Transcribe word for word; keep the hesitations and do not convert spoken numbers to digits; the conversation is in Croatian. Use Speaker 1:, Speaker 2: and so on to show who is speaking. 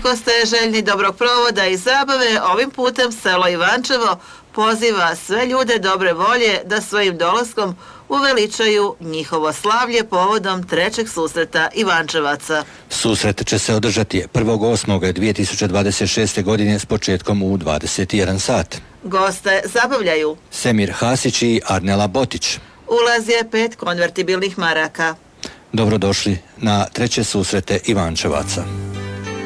Speaker 1: Ukoliko ste željni dobrog provoda i zabave, ovim putem selo Ivančevo poziva sve ljude dobre volje da svojim dolaskom uveličaju njihovo slavlje povodom trećeg susreta Ivančevaca.
Speaker 2: Susret će se održati prvog osmog dvije tisuće dvadeset šeste. godine s početkom u dvadeset jedan sat.
Speaker 1: Goste zabavljaju
Speaker 2: Semir Hasić i Arnela Botić.
Speaker 1: Ulaz je pet konvertibilnih maraka.
Speaker 2: Dobrodošli na treće susrete Ivančevaca.